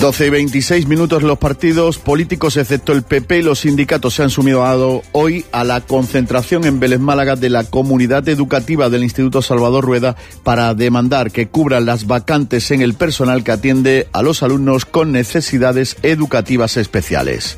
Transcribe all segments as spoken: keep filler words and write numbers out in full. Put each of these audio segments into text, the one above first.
doce y veintiséis minutos. Los partidos políticos, excepto el P P y los sindicatos, se han sumado hoy a la concentración en Vélez Málaga de la comunidad educativa del Instituto Salvador Rueda para demandar que cubran las vacantes en el personal que atiende a los alumnos con necesidades educativas especiales.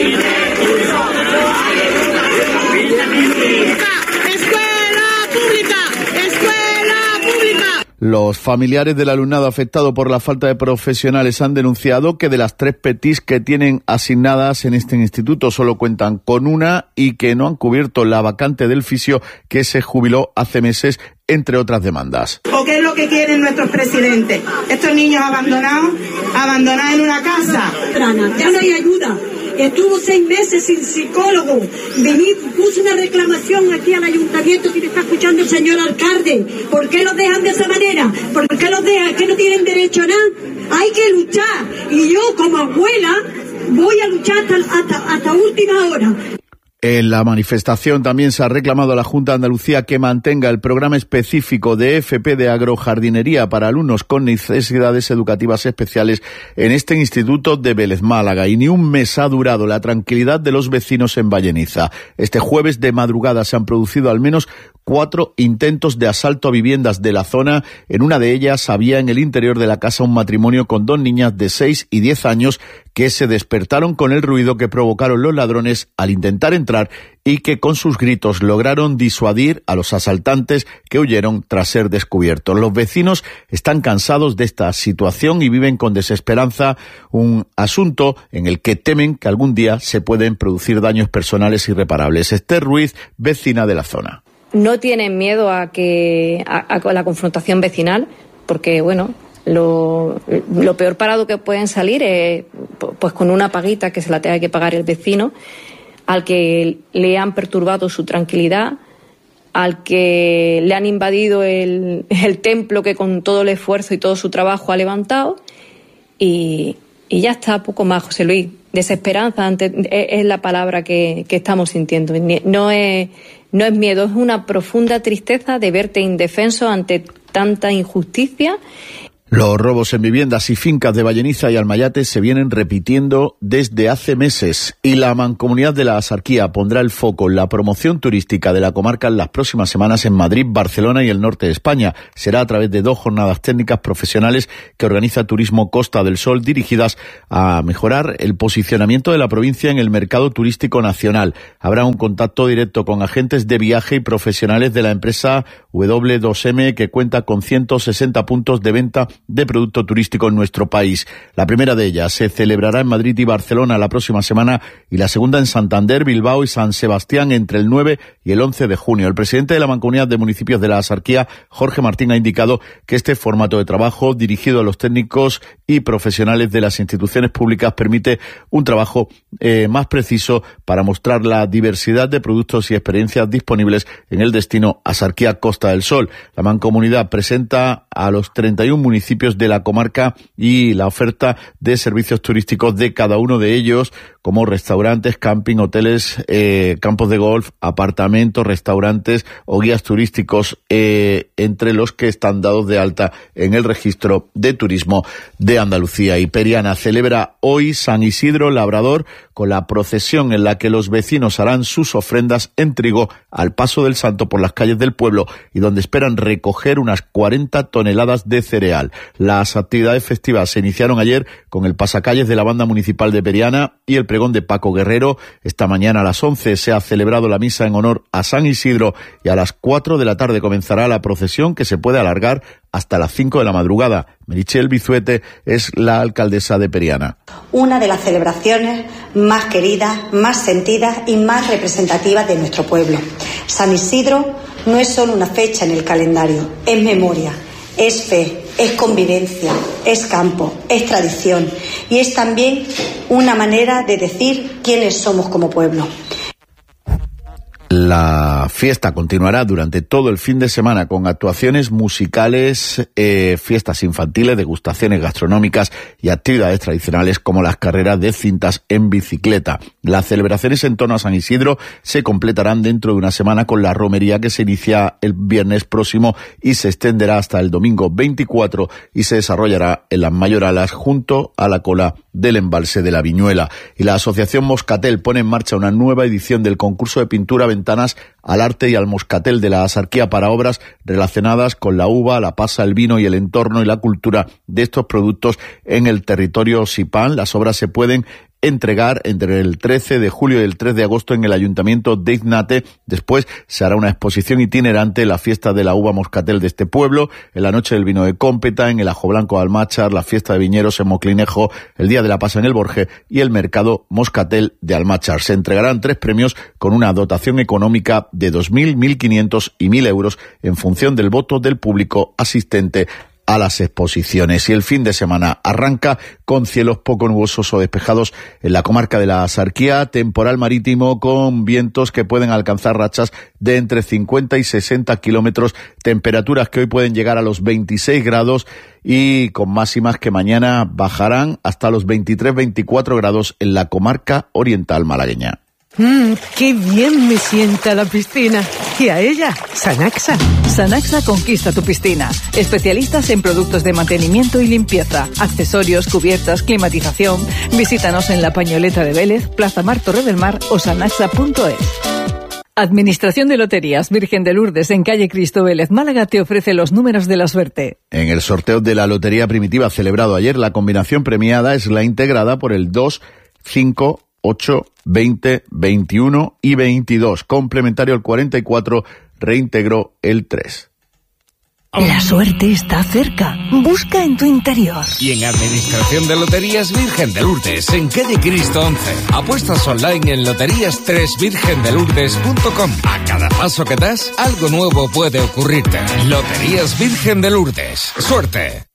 Los familiares del alumnado afectado por la falta de profesionales han denunciado que de las tres P T Is que tienen asignadas en este instituto solo cuentan con una y que no han cubierto la vacante del fisio que se jubiló hace meses, entre otras demandas. ¿O qué es lo que quieren nuestros presidentes? Estos niños abandonados, abandonados en una casa. Ya no hay ayuda. Estuvo seis meses sin psicólogo. Vení, puse una reclamación aquí al ayuntamiento que me está escuchando el señor alcalde. ¿Por qué los dejan de esa manera? ¿Por qué los dejan? ¿Es que no tienen derecho a nada? Hay que luchar. Y yo, como abuela, voy a luchar hasta, hasta, hasta última hora. En la manifestación también se ha reclamado a la Junta de Andalucía que mantenga el programa específico de F P de agrojardinería para alumnos con necesidades educativas especiales en este instituto de Vélez Málaga. Y ni un mes ha durado la tranquilidad de los vecinos en Valleniza. Este jueves de madrugada se han producido al menos cuatro intentos de asalto a viviendas de la zona. En una de ellas había en el interior de la casa un matrimonio con dos niñas de seis y diez años que se despertaron con el ruido que provocaron los ladrones al intentar entrar y que con sus gritos lograron disuadir a los asaltantes que huyeron tras ser descubiertos. Los vecinos están cansados de esta situación y viven con desesperanza un asunto en el que temen que algún día se pueden producir daños personales irreparables. Esther Ruiz, vecina de la zona. No tienen miedo a que a, a la confrontación vecinal, porque bueno, lo, lo peor parado que pueden salir es pues con una paguita que se la tenga que pagar el vecino, al que le han perturbado su tranquilidad, al que le han invadido el, el templo que con todo el esfuerzo y todo su trabajo ha levantado, y, y ya está, poco más, José Luis. Desesperanza ante, es, es la palabra que, que estamos sintiendo. No es, no es miedo, es una profunda tristeza de verte indefenso ante tanta injusticia. Los robos en viviendas y fincas de Valleniza y Almayate se vienen repitiendo desde hace meses y la Mancomunidad de la Axarquía pondrá el foco en la promoción turística de la comarca en las próximas semanas en Madrid, Barcelona y el norte de España. Será a través de dos jornadas técnicas profesionales que organiza Turismo Costa del Sol, dirigidas a mejorar el posicionamiento de la provincia en el mercado turístico nacional. Habrá un contacto directo con agentes de viaje y profesionales de la empresa W dos M, que cuenta con ciento sesenta puntos de venta de producto turístico en nuestro país. La primera de ellas se celebrará en Madrid y Barcelona la próxima semana y la segunda en Santander, Bilbao y San Sebastián entre el nueve y el once de junio. El presidente de la Mancomunidad de Municipios de la Axarquía, Jorge Martín, ha indicado que este formato de trabajo dirigido a los técnicos y profesionales de las instituciones públicas permite un trabajo eh, más preciso para mostrar la diversidad de productos y experiencias disponibles en el destino Axarquía Costa del Sol. La Mancomunidad presenta a los treinta y un municipios de la comarca y la oferta de servicios turísticos de cada uno de ellos, como restaurantes, camping, hoteles, eh, campos de golf, apartamentos, restaurantes o guías turísticos, eh, entre los que están dados de alta en el registro de turismo de Andalucía. Y Periana celebra hoy San Isidro Labrador con la procesión en la que los vecinos harán sus ofrendas en trigo al paso del santo por las calles del pueblo y donde esperan recoger unas cuarenta toneladas de cereal. Las actividades festivas se iniciaron ayer con el pasacalles de la Banda Municipal de Periana y el pregón de Paco Guerrero. Esta mañana a las once se ha celebrado la misa en honor a San Isidro y a las cuatro de la tarde comenzará la procesión, que se puede alargar hasta las cinco de la madrugada. Meritxell Bizuete es la alcaldesa de Periana. Una de las celebraciones más queridas, más sentidas y más representativas de nuestro pueblo. San Isidro no es solo una fecha en el calendario, es memoria, es fe, es convivencia, es campo, es tradición y es también una manera de decir quiénes somos como pueblo. La fiesta continuará durante todo el fin de semana con actuaciones musicales, eh, fiestas infantiles, degustaciones gastronómicas y actividades tradicionales como las carreras de cintas en bicicleta. Las celebraciones en torno a San Isidro se completarán dentro de una semana con la romería que se inicia el viernes próximo y se extenderá hasta el domingo veinticuatro y se desarrollará en las Mayoralas junto a la cola del embalse de la Viñuela. Y la Asociación Moscatel pone en marcha una nueva edición del concurso de pintura Ventanas al arte y al moscatel de la Asarquía para obras relacionadas con la uva, la pasa, el vino y el entorno y la cultura de estos productos en el territorio sipán. Las obras se pueden entregar entre el trece de julio y el tres de agosto en el Ayuntamiento de Iznate. Después se hará una exposición itinerante, la fiesta de la uva moscatel de este pueblo, en la noche del vino de Cómpeta, en el Ajo Blanco de Almáchar, la fiesta de viñeros en Moclinejo, el Día de la Pasa en el Borje y el Mercado Moscatel de Almáchar. Se entregarán tres premios con una dotación económica de dos mil, mil quinientos y mil euros en función del voto del público asistente a las exposiciones. Y el fin de semana arranca con cielos poco nubosos o despejados en la comarca de la Asarquía, temporal marítimo con vientos que pueden alcanzar rachas de entre cincuenta y sesenta kilómetros, temperaturas que hoy pueden llegar a los veintiséis grados y con máximas que mañana bajarán hasta los veintitrés, veinticuatro grados en la comarca oriental malagueña. Mmm, qué bien me sienta la piscina. Y a ella, Sanaxa. Sanaxa conquista tu piscina. Especialistas en productos de mantenimiento y limpieza, accesorios, cubiertas, climatización. Visítanos en La Pañoleta de Vélez, Plaza Mar Torre del Mar o sanaxa punto es. Administración de Loterías Virgen de Lourdes en calle Cristo Vélez, Málaga te ofrece los números de la suerte. En el sorteo de la Lotería Primitiva celebrado ayer, la combinación premiada es la integrada por el dos, cinco, ocho, veinte, veintiuno y veintidós. Complementario el cuarenta y cuatro, reintegró el tres. La suerte está cerca. Busca en tu interior. Y en Administración de Loterías Virgen de Lourdes, en calle Cristo once. Apuestas online en loterías tres virgen de lourdes punto com. A cada paso que das, algo nuevo puede ocurrirte. Loterías Virgen de Lourdes. ¡Suerte!